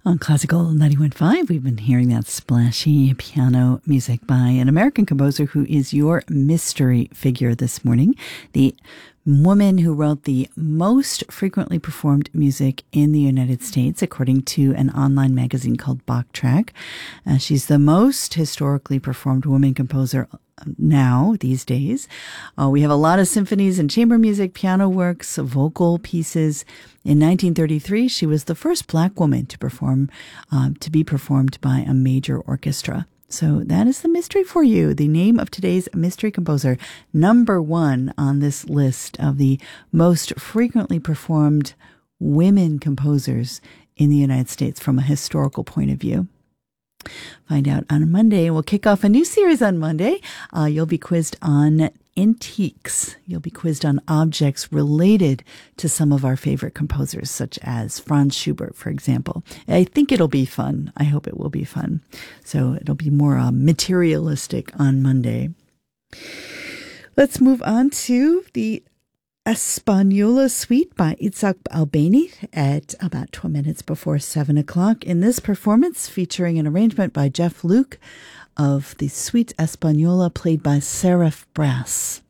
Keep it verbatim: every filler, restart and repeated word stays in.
On Classical ninety-one point five, we've been hearing that splashy piano music by an American composer who is your mystery figure this morning. The woman who wrote the most frequently performed music in the United States, according to an online magazine called Bachtrack. Uh, she's the most historically performed woman composer now, these days. Uh, we have a lot of symphonies and chamber music, piano works, vocal pieces. In nineteen thirty-three, she was the first Black woman to perform, um, to be performed by a major orchestra. So that is the mystery for you. The name of today's mystery composer, number one on this list of the most frequently performed women composers in the United States from a historical point of view. Find out on Monday. We'll kick off a new series on Monday. Uh, you'll be quizzed on antiques. You'll be quizzed on objects related to some of our favorite composers, such as Franz Schubert, for example. I think it'll be fun. I hope it will be fun. So it'll be more uh, materialistic on Monday. Let's move on to the Espanola Suite by Itzhak Albani at about twelve minutes before seven o'clock. In this performance, featuring an arrangement by Jeff Luke of the Suite Espanola, played by Seraph Brass.